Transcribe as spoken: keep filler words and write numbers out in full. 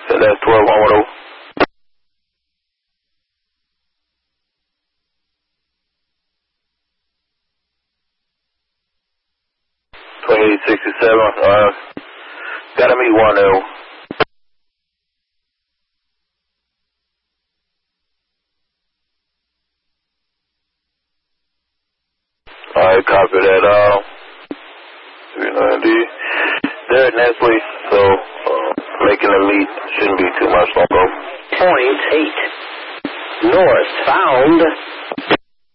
So that's twelve one one oh. twenty-eight sixty-seven, uh, gotta meet one L. Alright, copy that, uh, three ninety. They're at Nestle, so, uh, making a meet shouldn't be too much longer. Point eight. North found.